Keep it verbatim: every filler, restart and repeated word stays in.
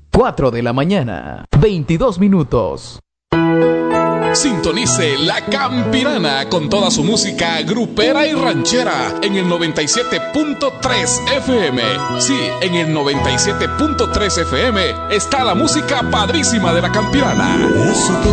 cuatro de la mañana, veintidós minutos. Sintonice La Campirana con toda su música grupera y ranchera en el noventa y siete punto tres F M. Sí, en el noventa y siete punto tres F M está la música padrísima de La Campirana.